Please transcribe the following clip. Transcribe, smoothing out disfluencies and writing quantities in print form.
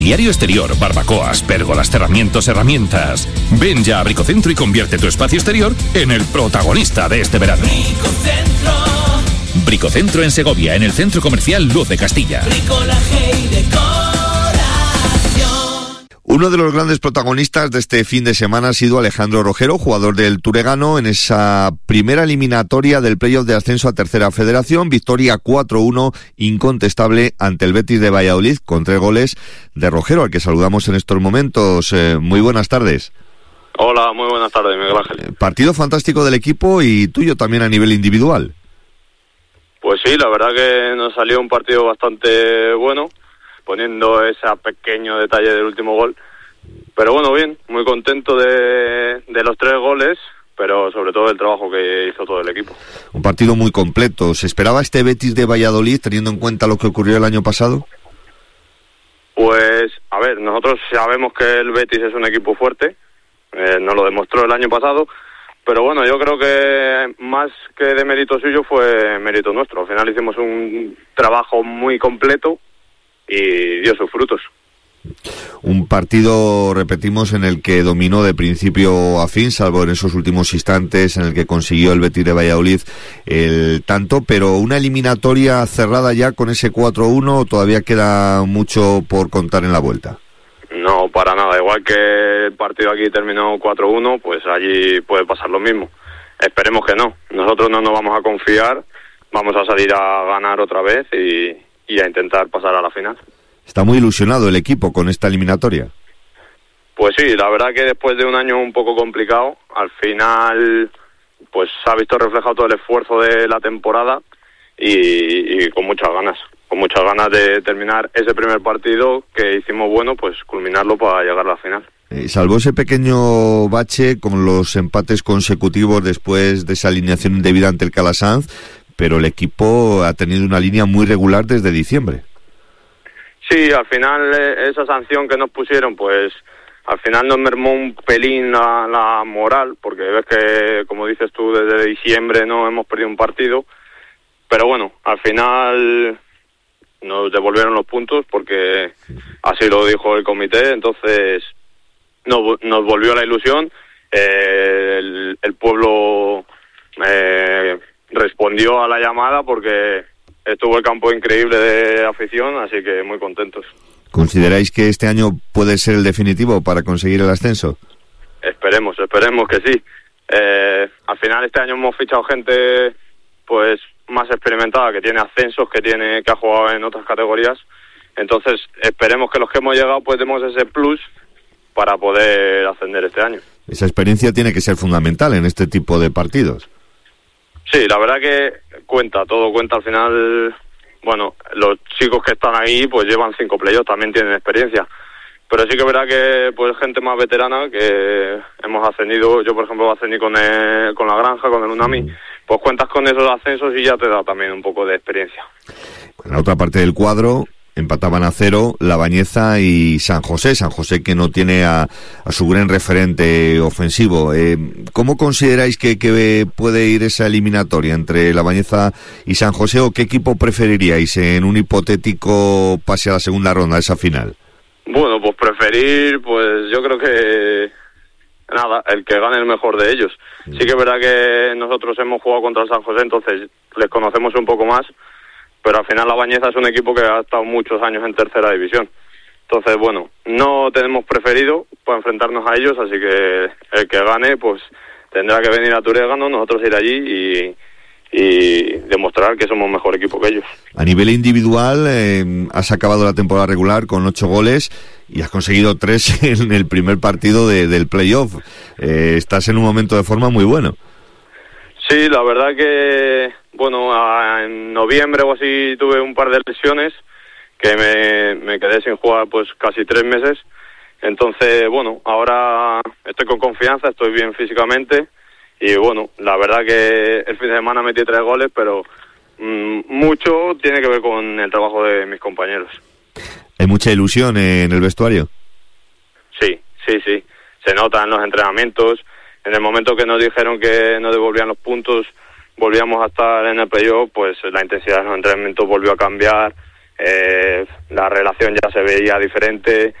Diario exterior, barbacoas, pérgolas, cerramientos, herramientas. Ven ya a Bricocentro y convierte tu espacio exterior en el protagonista de este verano. Bricocentro en Segovia, en el centro comercial Luz de Castilla. Bricolaje y decoración. Uno de los grandes protagonistas de este fin de semana ha sido Alejandro Rojero, jugador del Turegano, en esa primera eliminatoria del playoff de ascenso a Tercera Federación. Victoria 4-1 incontestable ante el Betis de Valladolid, con 3 goles de Rojero, al que saludamos en estos momentos. Muy buenas tardes. Hola, muy buenas tardes, Miguel Ángel. Partido fantástico del equipo y tuyo también a nivel individual. Pues sí, la verdad que nos salió un partido bastante bueno, poniendo ese pequeño detalle del último gol. Pero bueno, bien, muy contento de los 3 goles, pero sobre todo del trabajo que hizo todo el equipo. Un partido muy completo. ¿Se esperaba este Betis de Valladolid, teniendo en cuenta lo que ocurrió el año pasado? Pues, a ver, nosotros sabemos que el Betis es un equipo fuerte, nos lo demostró el año pasado, pero bueno, yo creo que más que de mérito suyo fue mérito nuestro. Al final hicimos un trabajo muy completo y dio sus frutos. Un partido, repetimos, en el que dominó de principio a fin, salvo en esos últimos instantes en el que consiguió el Betis de Valladolid el tanto, pero una eliminatoria cerrada ya con ese 4-1, ¿todavía queda mucho por contar en la vuelta? No, para nada. Igual que el partido aquí terminó 4-1, pues allí puede pasar lo mismo. Esperemos que no. Nosotros no nos vamos a confiar, vamos a salir a ganar otra vez y a intentar pasar a la final. Está muy ilusionado el equipo con esta eliminatoria. Pues sí, la verdad que después de un año un poco complicado, al final pues se ha visto reflejado todo el esfuerzo de la temporada y con muchas ganas de terminar ese primer partido que hicimos bueno, pues culminarlo para llegar a la final. Salvo ese pequeño bache con los empates consecutivos después de esa alineación indebida ante el Calasanz, pero el equipo ha tenido una línea muy regular desde diciembre. Sí, al final esa sanción que nos pusieron, pues al final nos mermó un pelín la moral, porque ves que, como dices tú, desde diciembre no hemos perdido un partido, pero bueno, al final nos devolvieron los puntos porque así lo dijo el comité, entonces nos volvió la ilusión, el pueblo respondió a la llamada porque estuvo el campo increíble de afición, así que muy contentos. ¿Consideráis que este año puede ser el definitivo para conseguir el ascenso? Esperemos que sí. Al final este año hemos fichado gente pues más experimentada, que tiene ascensos, que ha jugado en otras categorías. Entonces esperemos que los que hemos llegado pues demos ese plus para poder ascender este año. Esa experiencia tiene que ser fundamental en este tipo de partidos. Sí, la verdad que todo cuenta al final. Bueno, los chicos que están ahí pues llevan 5 playoffs, también tienen experiencia. Pero sí que es verdad que pues gente más veterana que hemos ascendido, yo por ejemplo ascendí con la Granja, con el Unami, pues cuentas con esos ascensos y ya te da también un poco de experiencia. En la otra parte del cuadro empataban a 0 La Bañeza y San José que no tiene a su gran referente ofensivo. ¿Cómo consideráis que puede ir esa eliminatoria entre La Bañeza y San José, o qué equipo preferiríais en un hipotético pase a la segunda ronda, a esa final? Bueno, pues preferir, pues yo creo que el que gane el mejor de ellos. Sí que es verdad que nosotros hemos jugado contra el San José, entonces les conocemos un poco más, pero al final La Bañeza es un equipo que ha estado muchos años en tercera división. Entonces, bueno, no tenemos preferido para enfrentarnos a ellos, así que el que gane, pues tendrá que venir a Turegano, nosotros ir allí y demostrar que somos mejor equipo que ellos. A nivel individual, has acabado la temporada regular con 8 goles y has conseguido 3 en el primer partido del playoff. Estás en un momento de forma muy bueno. Sí, la verdad que, bueno, en noviembre o así tuve un par de lesiones que me quedé sin jugar pues casi 3 meses. Entonces, bueno, ahora estoy con confianza, estoy bien físicamente y, bueno, la verdad que el fin de semana metí 3 goles, pero mucho tiene que ver con el trabajo de mis compañeros. ¿Hay mucha ilusión en el vestuario? Sí. Se nota en los entrenamientos. En el momento que nos dijeron que nos devolvían los puntos, volvíamos a estar en el playoff, pues la intensidad de los entrenamientos volvió a cambiar. la relación ya se veía diferente.